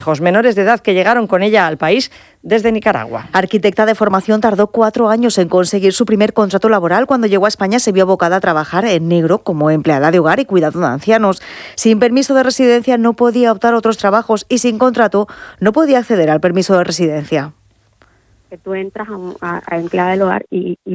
menores de edad que llegaron con ella al país desde Nicaragua. Arquitecta de formación, tardó 4 años en conseguir su primer contrato laboral. Cuando llegó a España se vio abocada a trabajar en negro como empleada de hogar y cuidado de ancianos. Sin permiso de residencia no podía optar a otros trabajos y sin contrato no podía acceder al permiso de residencia. Que tú entras a empleada del hogar y